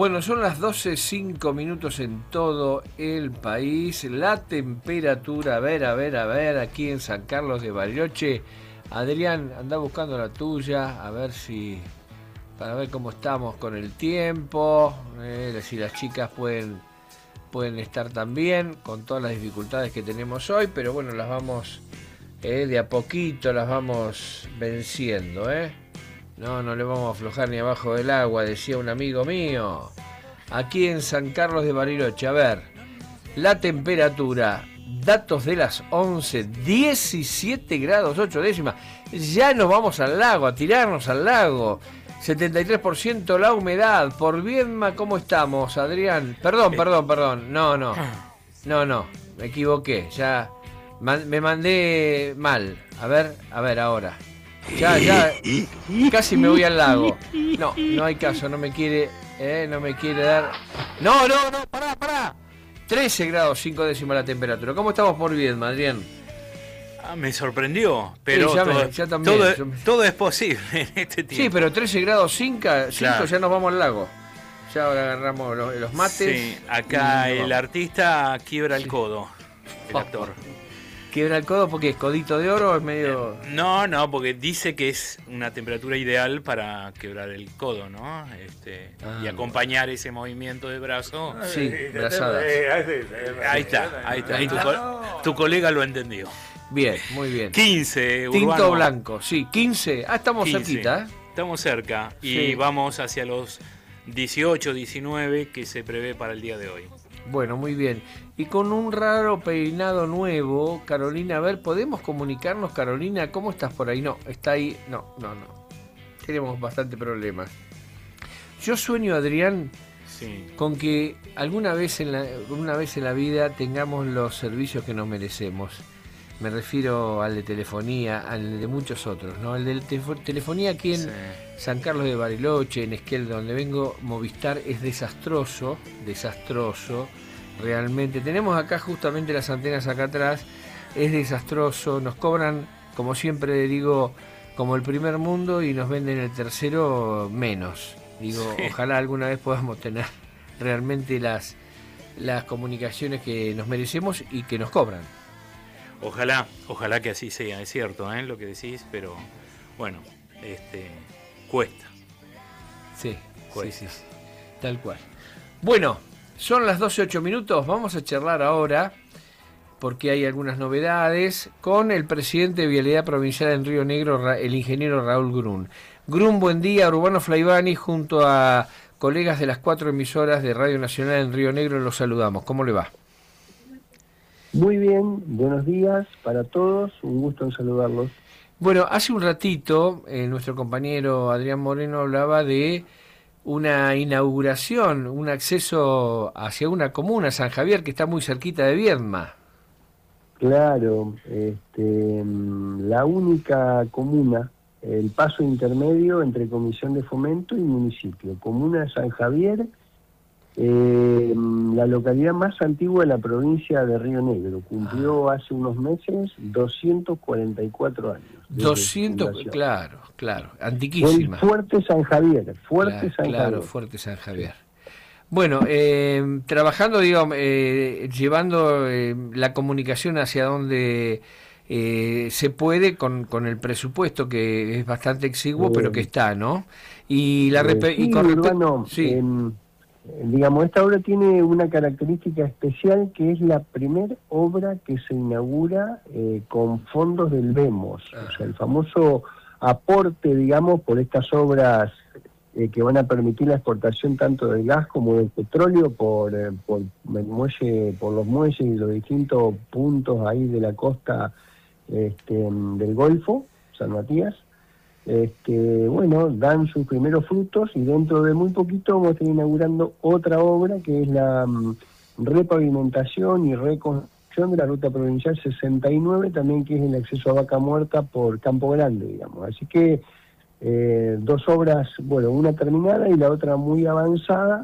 Bueno, son las 12:05 en todo el país. La temperatura, a ver, aquí en San Carlos de Bariloche. Adrián, anda buscando la tuya, a ver si, para ver cómo estamos con el tiempo, si las chicas pueden estar también, con todas las dificultades que tenemos hoy, pero bueno, las vamos, de a poquito las vamos venciendo, No le vamos a aflojar ni abajo del agua, decía un amigo mío. Aquí en San Carlos de Bariloche, a ver, la temperatura, datos de las 11, 17 grados 8 décimas. Ya nos vamos al lago, a tirarnos al lago. 73% la humedad. Por Viedma, ¿cómo estamos, Adrián? Perdón. No, me equivoqué. Ya me mandé mal. A ver ahora. Ya, casi me voy al lago. No hay caso, no me quiere dar. No, pará. 13 grados 5 décimas la temperatura. ¿Cómo estamos por Viedma, Adrián? Me sorprendió, pero sí, todo es posible en este tiempo. Sí, pero 13 grados 5 claro. Ya nos vamos al lago. Ya ahora agarramos los mates. Sí, acá el artista quiebra el codo, el actor. ¿Quiebra el codo porque es codito de oro o es medio...? No, porque dice que es una temperatura ideal para quebrar el codo, ¿no? Y acompañar ese movimiento de brazo. Sí, brazadas. Ahí está. Tu colega lo entendió. Bien, muy bien. 15, Tinto Urbano. blanco, sí, 15. Estamos 15. Cerquita, Estamos cerca y vamos hacia los 18, 19 que se prevé para el día de hoy. Bueno, muy bien. Y con un raro peinado nuevo, Carolina, a ver, ¿podemos comunicarnos, Carolina? ¿Cómo estás por ahí? No, está ahí. No. Tenemos bastante problemas. Yo sueño, Adrián, con que alguna vez en la vida tengamos los servicios que nos merecemos. Me refiero al de telefonía, al de muchos otros, ¿no? El de telefonía aquí en San Carlos de Bariloche, en Esquel, donde vengo, Movistar, es desastroso, realmente. Tenemos acá justamente las antenas acá atrás, es desastroso, nos cobran, como siempre digo, como el primer mundo y nos venden el tercero menos. Digo, ojalá alguna vez podamos tener realmente las comunicaciones que nos merecemos y que nos cobran. Ojalá que así sea, es cierto, lo que decís, pero bueno, cuesta. Sí, tal cual. Bueno, son las 12:08, vamos a charlar ahora, porque hay algunas novedades, con el presidente de Vialidad Provincial en Río Negro, el ingeniero Raúl Grun. Grun, buen día, Urbano Flaivani, junto a colegas de las 4 emisoras de Radio Nacional en Río Negro, los saludamos. ¿Cómo le va? Muy bien, buenos días para todos, un gusto en saludarlos. Bueno, hace un ratito nuestro compañero Adrián Moreno hablaba de una inauguración, un acceso hacia una comuna, San Javier, que está muy cerquita de Viedma. Claro, la única comuna, el paso intermedio entre Comisión de Fomento y municipio, comuna de San Javier, la localidad más antigua de la provincia de Río Negro, cumplió hace unos meses 244 años. 200, claro, antiquísima. Fuerte San Javier, Fuerte San Javier. Bueno, trabajando, digamos, llevando la comunicación hacia donde se puede con el presupuesto que es bastante exiguo, pero que está, ¿no? Y digamos, esta obra tiene una característica especial, que es la primera obra que se inaugura con fondos del BEMOS, o sea, el famoso aporte, digamos, por estas obras que van a permitir la exportación tanto del gas como del petróleo por los muelles y los distintos puntos ahí de la costa del Golfo, San Matías. Dan sus primeros frutos y dentro de muy poquito vamos a estar inaugurando otra obra que es la repavimentación y reconstrucción de la ruta provincial 69, también, que es el acceso a Vaca Muerta por Campo Grande, digamos. Así que 2 obras, una terminada y la otra muy avanzada.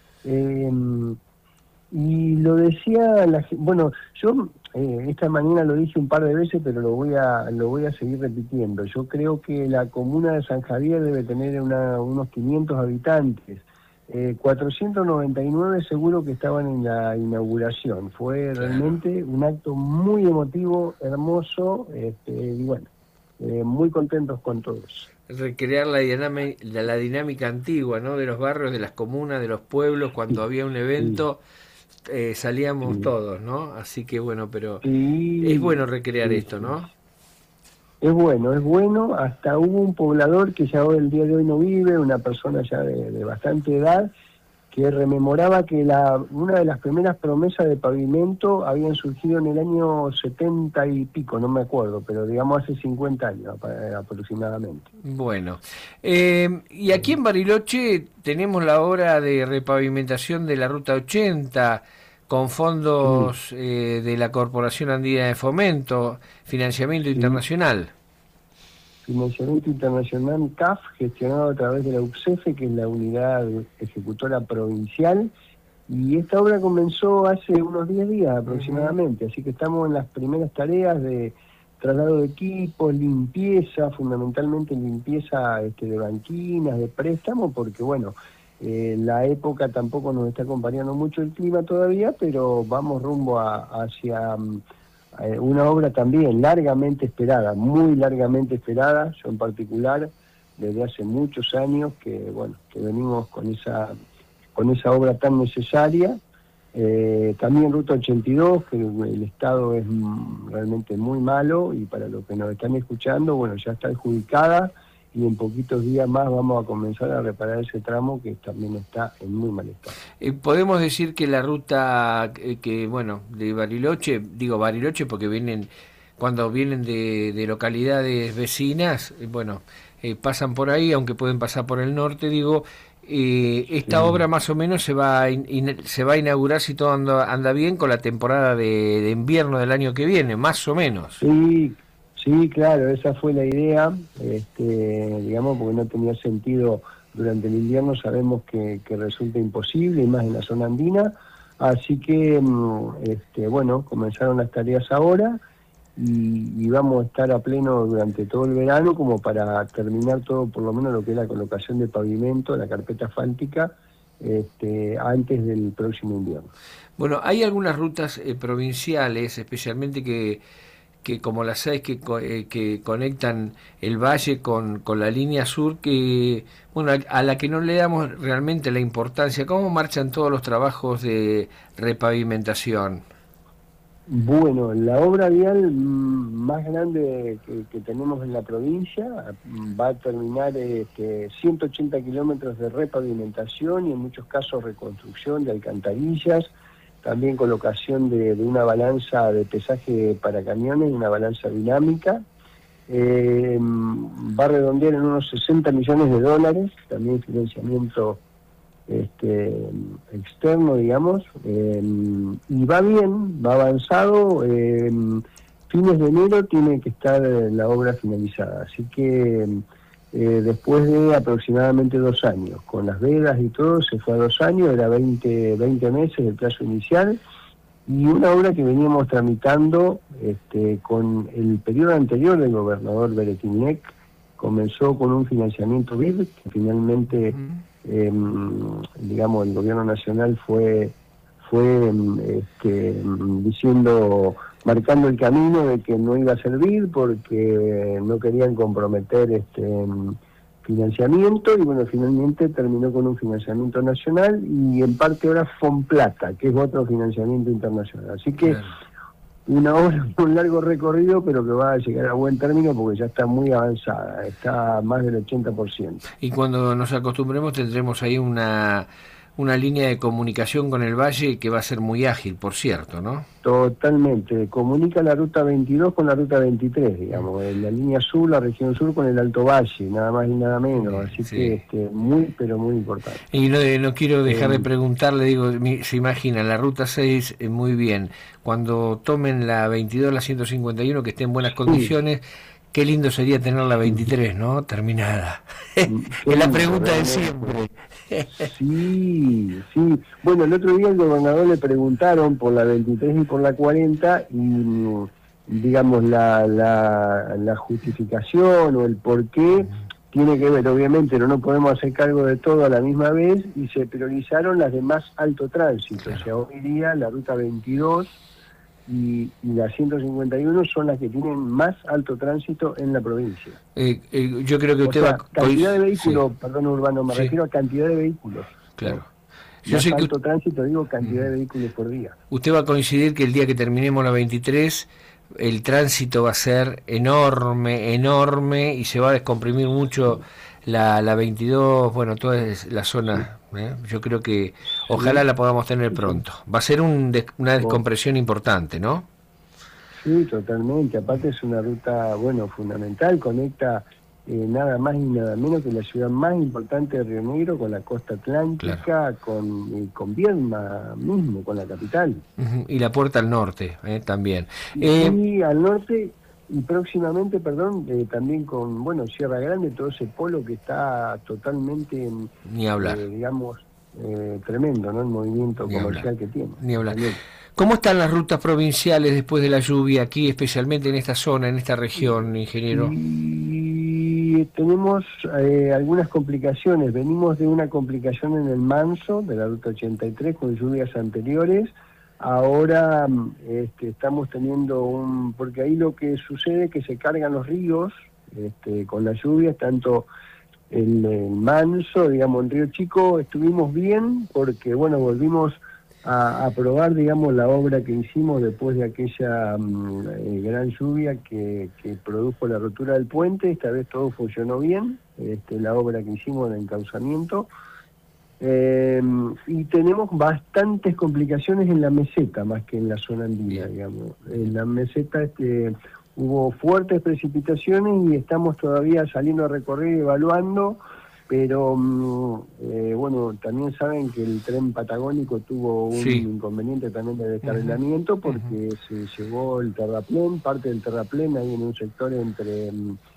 Y lo decía, yo esta mañana lo dije un par de veces, pero lo voy a seguir repitiendo. Yo creo que la comuna de San Javier debe tener unos 500 habitantes. 499 seguro que estaban en la inauguración. Fue realmente un acto muy emotivo, hermoso, y bueno, muy contentos con todos. Recrear la dinámica antigua, ¿no? De los barrios, de las comunas, de los pueblos, cuando había un evento, salíamos todos, ¿no? Así que bueno, pero es bueno recrear esto, ¿no? Es bueno, hasta hubo un poblador que ya hoy, el día de hoy no vive, una persona ya de bastante edad, que rememoraba que una de las primeras promesas de pavimento habían surgido en el año 70 y pico, no me acuerdo, pero digamos hace 50 años aproximadamente. Bueno, y aquí en Bariloche tenemos la obra de repavimentación de la Ruta 80, con fondos de la Corporación Andina de Fomento, financiamiento internacional. Financiamiento internacional CAF, gestionado a través de la UPCEFE, que es la unidad ejecutora provincial, y esta obra comenzó hace unos 10 días aproximadamente, así que estamos en las primeras tareas de traslado de equipos, limpieza, fundamentalmente limpieza de banquinas, de préstamo, porque bueno, la época tampoco nos está acompañando mucho el clima todavía, pero vamos rumbo hacia una obra también largamente esperada, muy largamente esperada. Yo en particular, desde hace muchos años que venimos con esa obra tan necesaria. También Ruta 82, que el estado es realmente muy malo, y para los que nos están escuchando, bueno, ya está adjudicada, y en poquitos días más vamos a comenzar a reparar ese tramo que también está en muy mal estado. Podemos decir que la ruta de Bariloche, digo Bariloche porque cuando vienen de localidades vecinas, pasan por ahí, aunque pueden pasar por el norte, esta obra más o menos se va a inaugurar, si todo anda bien, con la temporada de invierno del año que viene, más o menos. Sí, claro, esa fue la idea, digamos, porque no tenía sentido durante el invierno, sabemos que resulta imposible, y más en la zona andina, así que, comenzaron las tareas ahora, y vamos a estar a pleno durante todo el verano, como para terminar todo, por lo menos lo que es la colocación de pavimento, la carpeta asfáltica, antes del próximo invierno. Bueno, hay algunas rutas provinciales, especialmente que como las 6 que conectan el valle con la línea sur, que a la que no le damos realmente la importancia. ¿Cómo marchan todos los trabajos de repavimentación? Bueno, la obra vial más grande que tenemos en la provincia va a terminar 180 kilómetros de repavimentación, y en muchos casos reconstrucción de alcantarillas, también colocación de una balanza de pesaje para camiones, una balanza dinámica. Va a redondear en unos 60 millones de dólares, también financiamiento externo, digamos, y va bien, va avanzado. Fines de enero tiene que estar la obra finalizada, así que después de aproximadamente 2 años, con las vedas y todo, se fue a 2 años, era 20 meses el plazo inicial, y una obra que veníamos tramitando con el periodo anterior del gobernador Beretiniec. Comenzó con un financiamiento BID, que finalmente, digamos, el gobierno nacional fue marcando el camino de que no iba a servir porque no querían comprometer financiamiento, y bueno, finalmente terminó con un financiamiento nacional, y en parte ahora Fonplata, que es otro financiamiento internacional. Así que una obra con un largo recorrido, pero que va a llegar a buen término porque ya está muy avanzada, está a más del 80%. Y cuando nos acostumbremos tendremos ahí una línea de comunicación con el valle que va a ser muy ágil, por cierto, ¿no? Totalmente, comunica la ruta 22 con la ruta 23, digamos, la línea sur, la región sur con el Alto Valle, nada más y nada menos, así que muy, pero muy importante. Y no quiero dejar de preguntarle, se imagina, la ruta 6 muy bien, cuando tomen la 22, la 151, que esté en buenas condiciones, qué lindo sería tener la 23, ¿no? Terminada. Es la pregunta de siempre. Sí. Bueno, el otro día al gobernador le preguntaron por la 23 y por la 40, y digamos la justificación o el por qué tiene que ver, obviamente, no podemos hacer cargo de todo a la misma vez, y se priorizaron las de más alto tránsito. Claro. O sea, hoy día la ruta 22 y la 151 son las que tienen más alto tránsito en la provincia. Yo creo que usted cantidad de vehículos, sí. Perdón, Urbano, me refiero a cantidad de vehículos. Claro. ¿no? Yo Más sé que alto tránsito, digo, cantidad de vehículos por día. Usted va a coincidir que el día que terminemos la 23, el tránsito va a ser enorme, enorme, y se va a descomprimir mucho la 22, bueno, toda la zona. Yo creo que ojalá la podamos tener pronto. Va a ser una descompresión importante, ¿no? Sí, totalmente. Aparte es una ruta, bueno, fundamental, conecta nada más y nada menos que la ciudad más importante de Río Negro con la costa atlántica, claro, con Viedma mismo, con la capital. Y la puerta al norte también. Y al norte, y próximamente, también con, bueno, Sierra Grande, todo ese polo que está totalmente, ni hablar, digamos, tremendo, ¿no? El movimiento ni comercial hablar, que tiene. Ni hablar. También. ¿Cómo están las rutas provinciales después de la lluvia aquí, especialmente en esta zona, en esta región, ingeniero? Y tenemos algunas complicaciones. Venimos de una complicación en el Manso, de la ruta 83, con lluvias anteriores. Ahora estamos teniendo porque ahí lo que sucede es que se cargan los ríos con las lluvias, tanto el Manso, digamos, en Río Chico estuvimos bien, porque, bueno, volvimos a probar, digamos, la obra que hicimos después de aquella gran lluvia que produjo la rotura del puente. Esta vez todo funcionó bien, la obra que hicimos de encauzamiento. Y tenemos bastantes complicaciones en la meseta, más que en la zona andina, digamos. En la meseta hubo fuertes precipitaciones y estamos todavía saliendo a recorrer y evaluando, pero bueno, también saben que el tren patagónico tuvo un inconveniente también de descarrilamiento, porque se llevó el terraplén, parte del terraplén ahí en un sector entre